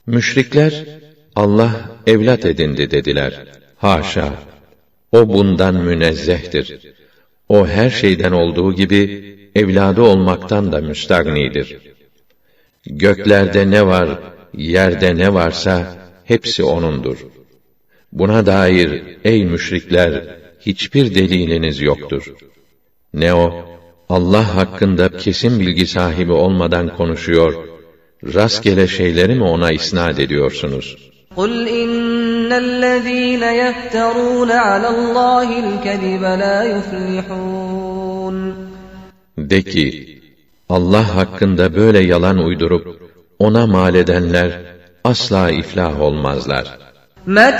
Müşrikler, Allah evlat edindi dediler. Haşa! O bundan münezzehtir. O her şeyden olduğu gibi, evladı olmaktan da müstagnidir. Göklerde ne var, yerde ne varsa, hepsi O'nundur. Buna dair, ey müşrikler, hiçbir deliliniz yoktur. Ne o, Allah hakkında kesin bilgi sahibi olmadan konuşuyor, rastgele şeyleri mi O'na isnad ediyorsunuz? قُلْ إِنَّ الَّذ۪ينَ يَفْتَرُونَ عَلَى اللّٰهِ الْكَذِبَ لَا يُفْلِحُونَ De ki, Allah hakkında böyle yalan uydurup, O'na mal edenler, asla iflah olmazlar.